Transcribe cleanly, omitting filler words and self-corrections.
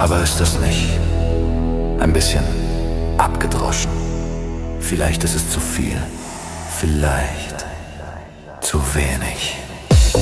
Aber ist das nicht ein bisschen abgedroschen? Vielleicht ist es zu viel, vielleicht zu wenig.